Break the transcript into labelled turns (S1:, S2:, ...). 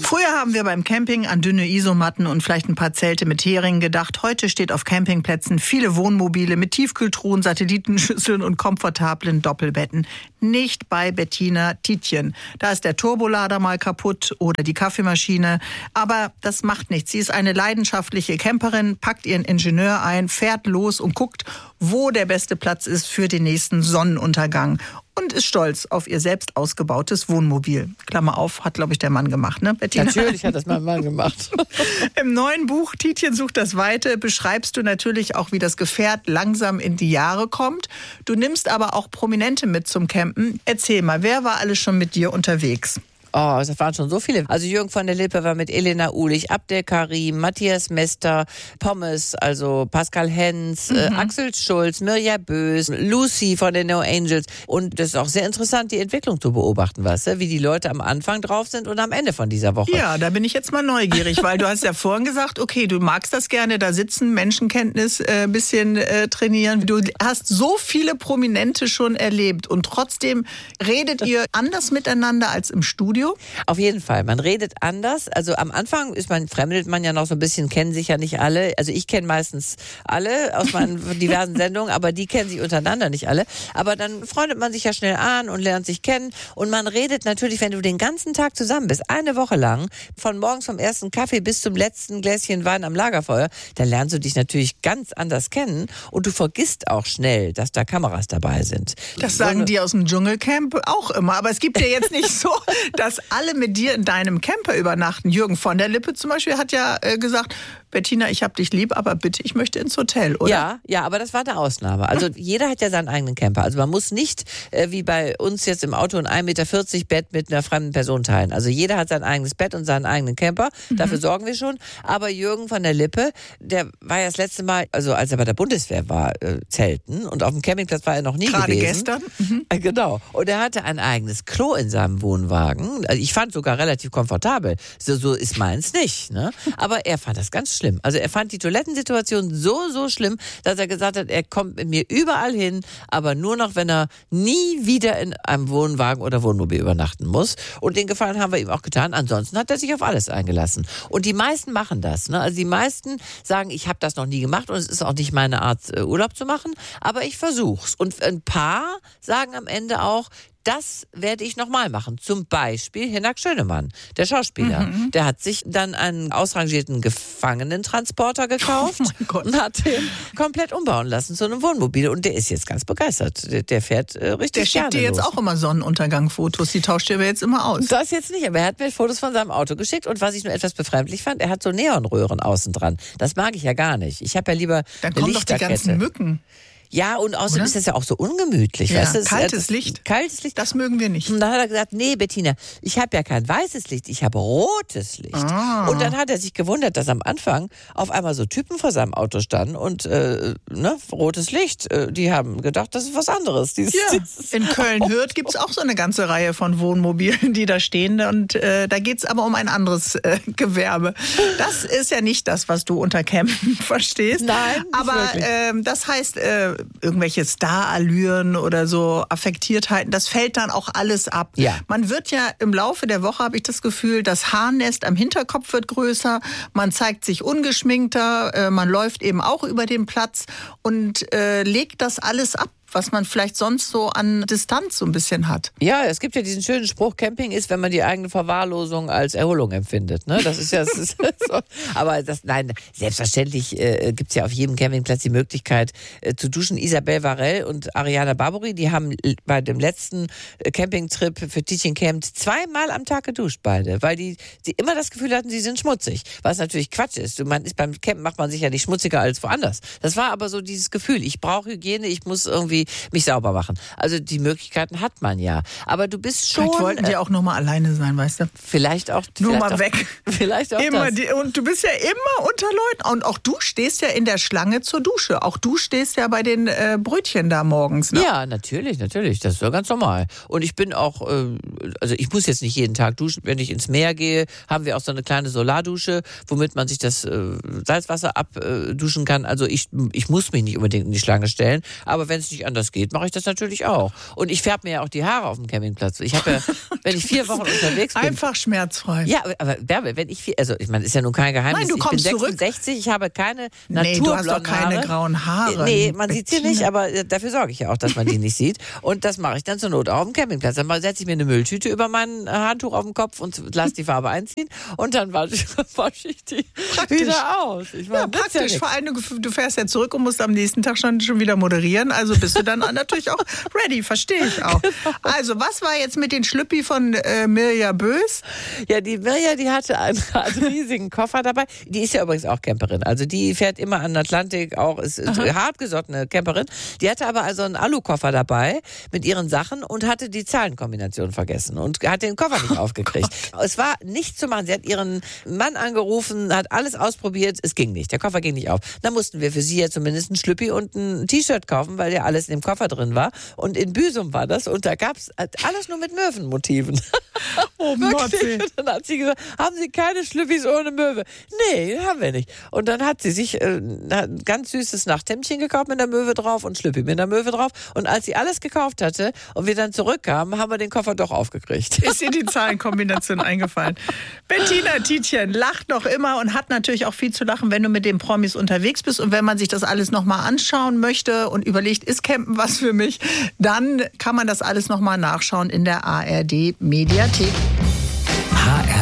S1: Früher haben wir beim Camping an dünne Isomatten und vielleicht ein paar Zelte mit Heringen gedacht. Heute steht auf Campingplätzen viele Wohnmobile mit Tiefkühltruhen, Satellitenschüsseln und komfortablen Doppelbetten. Nicht bei Bettina Tietjen. Da ist der Turbolader mal kaputt oder die Kaffeemaschine. Aber das macht nichts. Sie ist eine leidenschaftliche Camperin, packt ihren Ingenieur ein, fährt los und guckt, wo der beste Platz ist für den nächsten Sonnenuntergang. Und ist stolz auf ihr selbst ausgebautes Wohnmobil. Klammer auf, hat, glaube ich, der Mann gemacht, ne, Bettina?
S2: Natürlich hat das mein Mann gemacht.
S1: Im neuen Buch Tietjen sucht das Weite beschreibst du natürlich auch, wie das Gefährt langsam in die Jahre kommt. Du nimmst aber auch Prominente mit zum Campen. Erzähl mal, wer war alles schon mit dir unterwegs?
S2: Oh, das waren schon so viele. Also Jürgen von der Lippe war mit Elena Uhlich, Abdel Karim, Matthias Mester, Pommes, also Pascal Hens, Axel Schulz, Mirja Bös, Lucy von den No Angels. Und das ist auch sehr interessant, die Entwicklung zu beobachten, weißt du, wie die Leute am Anfang drauf sind und am Ende von dieser Woche.
S1: Ja, da bin ich jetzt mal neugierig, weil du hast ja vorhin gesagt, okay, du magst das gerne, da sitzen, Menschenkenntnis ein bisschen trainieren. Du hast so viele Prominente schon erlebt und trotzdem redet ihr anders miteinander als im Studio?
S2: Auf jeden Fall, man redet anders. Also am Anfang fremdelt man ja noch so ein bisschen, kennen sich ja nicht alle. Also ich kenne meistens alle aus meinen diversen Sendungen, aber die kennen sich untereinander nicht alle. Aber dann freundet man sich ja schnell an und lernt sich kennen. Und man redet natürlich, wenn du den ganzen Tag zusammen bist, eine Woche lang, von morgens vom ersten Kaffee bis zum letzten Gläschen Wein am Lagerfeuer, dann lernst du dich natürlich ganz anders kennen und du vergisst auch schnell, dass da Kameras dabei sind.
S1: Das sagen die aus dem Dschungelcamp auch immer. Aber es gibt ja jetzt nicht so, dass alle mit dir in deinem Camper übernachten. Jürgen von der Lippe zum Beispiel hat ja gesagt, Bettina, ich hab dich lieb, aber bitte, ich möchte ins Hotel, oder?
S2: Ja, aber das war eine Ausnahme. Also jeder hat ja seinen eigenen Camper. Also man muss nicht, wie bei uns jetzt im Auto, ein 1,40 Meter Bett mit einer fremden Person teilen. Also jeder hat sein eigenes Bett und seinen eigenen Camper. Dafür sorgen wir schon. Aber Jürgen von der Lippe, der war ja das letzte Mal, also als er bei der Bundeswehr war, zelten. Und auf dem Campingplatz war er noch nie
S1: Gerade
S2: gewesen.
S1: Gerade gestern?
S2: Genau. Und er hatte ein eigenes Klo in seinem Wohnwagen. Also ich fand sogar relativ komfortabel. So ist meins nicht. Ne? Aber er fand das ganz schlimm. Also er fand die Toilettensituation so schlimm, dass er gesagt hat, er kommt mit mir überall hin, aber nur noch, wenn er nie wieder in einem Wohnwagen oder Wohnmobil übernachten muss. Und den Gefallen haben wir ihm auch getan. Ansonsten hat er sich auf alles eingelassen. Und die meisten machen das. Ne? Also die meisten sagen, ich habe das noch nie gemacht und es ist auch nicht meine Art, Urlaub zu machen, aber ich versuch's. Und ein paar sagen am Ende auch, das werde ich nochmal machen. Zum Beispiel Hinak Schönemann, der Schauspieler. Der hat sich dann einen ausrangierten Gefangenentransporter gekauft und hat den komplett umbauen lassen zu einem Wohnmobil. Und der ist jetzt ganz begeistert. Der fährt richtig gerne.
S1: Der schickt dir jetzt auch immer Sonnenuntergang-Fotos. Die tauscht ihr aber jetzt immer aus.
S2: Das jetzt nicht, aber er hat mir Fotos von seinem Auto geschickt. Und was ich nur etwas befremdlich fand, er hat so Neonröhren außen dran. Das mag ich ja gar nicht. Ich habe ja lieber
S1: dann
S2: eine
S1: kommen doch die ganzen Mücken.
S2: Ja, und außerdem ist das ja auch so ungemütlich.
S1: Ja,
S2: weißt du?
S1: kaltes Licht.
S2: Kaltes Licht.
S1: Das mögen wir nicht.
S2: Und dann hat er gesagt, nee, Bettina, ich habe ja kein weißes Licht, ich habe rotes Licht. Und dann hat er sich gewundert, dass am Anfang auf einmal so Typen vor seinem Auto standen und rotes Licht. Die haben gedacht, das ist was anderes.
S1: In Köln-Hürth gibt es auch so eine ganze Reihe von Wohnmobilen, die da stehen. Und da geht es aber um ein anderes Gewerbe. Das ist ja nicht das, was du unter Campen verstehst.
S2: Nein,
S1: aber das heißt, irgendwelche Starallüren oder so Affektiertheiten, das fällt dann auch alles ab.
S2: Ja.
S1: Man wird ja im Laufe der Woche, habe ich das Gefühl, das Haarnest am Hinterkopf wird größer, man zeigt sich ungeschminkter, man läuft eben auch über den Platz und legt das alles ab, was man vielleicht sonst so an Distanz so ein bisschen hat.
S2: Ja, es gibt ja diesen schönen Spruch, Camping ist, wenn man die eigene Verwahrlosung als Erholung empfindet. Ne? Das ist ja so. Aber selbstverständlich gibt es ja auf jedem Campingplatz die Möglichkeit zu duschen. Isabel Varell und Ariana Barbary, die haben bei dem letzten Campingtrip für Tietjen Camp 2-mal am Tag geduscht, beide. Weil die immer das Gefühl hatten, sie sind schmutzig. Was natürlich Quatsch ist. Beim Campen macht man sich ja nicht schmutziger als woanders. Das war aber so dieses Gefühl, ich brauche Hygiene, ich muss irgendwie mich sauber machen. Also die Möglichkeiten hat man ja. Aber du bist schon...
S1: Vielleicht wollten die auch noch mal alleine sein, weißt du?
S2: Vielleicht auch...
S1: Nur mal weg.
S2: Vielleicht auch
S1: immer
S2: das.
S1: Und du bist ja immer unter Leuten. Und auch du stehst ja in der Schlange zur Dusche. Auch du stehst ja bei den Brötchen da morgens. Ne?
S2: Ja, natürlich. Das ist doch ganz normal. Und ich bin auch... also ich muss jetzt nicht jeden Tag duschen. Wenn ich ins Meer gehe, haben wir auch so eine kleine Solardusche, womit man sich das Salzwasser abduschen kann. Also ich muss mich nicht unbedingt in die Schlange stellen. Aber wenn es nicht nicht anders geht, mache ich das natürlich auch. Und ich färbe mir ja auch die Haare auf dem Campingplatz. Ich habe ja, wenn ich 4 Wochen unterwegs bin...
S1: Einfach schmerzfrei.
S2: Ja, aber Bärbel, wenn ich ich meine, ist ja nun kein Geheimnis.
S1: Nein, du kommst
S2: ich bin 66,
S1: zurück.
S2: Ich habe keine
S1: naturblonden
S2: naturblonden
S1: Haare. Du hast doch keine grauen Haare.
S2: Nee, man sieht sie nicht, aber dafür sorge ich ja auch, dass man die nicht sieht. Und das mache ich dann zur Not auch auf dem Campingplatz. Dann setze ich mir eine Mülltüte über mein Handtuch auf den Kopf und lasse die Farbe einziehen und dann wasche ich die wieder aus. Ich meine,
S1: praktisch. Vor allem, du fährst ja zurück und musst am nächsten Tag schon wieder moderieren. Also bist du dann natürlich auch ready, verstehe ich auch. Genau. Also, was war jetzt mit den Schlüppi von Mirja Bös?
S2: Ja, die Mirja, die hatte einen riesigen Koffer dabei. Die ist ja übrigens auch Camperin. Also die fährt immer an den Atlantik, auch ist hartgesottene Camperin. Die hatte aber also einen Alukoffer dabei mit ihren Sachen und hatte die Zahlenkombination vergessen und hat den Koffer nicht aufgekriegt. Es war nicht zu machen. Sie hat ihren Mann angerufen, hat alles ausprobiert, es ging nicht. Der Koffer ging nicht auf. Dann mussten wir für sie ja zumindest ein Schlüppi und ein T-Shirt kaufen, weil ja alles in dem Koffer drin war. Und in Büsum war das und da gab es alles nur mit Möwenmotiven.
S1: Oh
S2: Wirklich. Und dann hat sie gesagt, haben Sie keine Schlüppis ohne Möwe? Nee, haben wir nicht. Und dann hat sie sich ein ganz süßes Nachthemdchen gekauft mit der Möwe drauf und Schlüppi mit der Möwe drauf. Und als sie alles gekauft hatte und wir dann zurückkamen, haben wir den Koffer doch aufgekriegt.
S1: Ist ihr die Zahlenkombination eingefallen? Bettina Tietjen lacht noch immer und hat natürlich auch viel zu lachen, wenn du mit den Promis unterwegs bist. Und wenn man sich das alles nochmal anschauen möchte und überlegt, ist Campen was für mich, dann kann man das alles nochmal nachschauen in der ARD Mediathek.
S3: HR